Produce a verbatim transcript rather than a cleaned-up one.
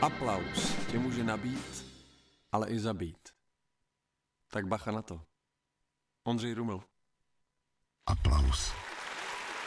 Aplaus tě může nabít, ale i zabít. Tak bacha na to. Ondřej Ruml. Aplaus.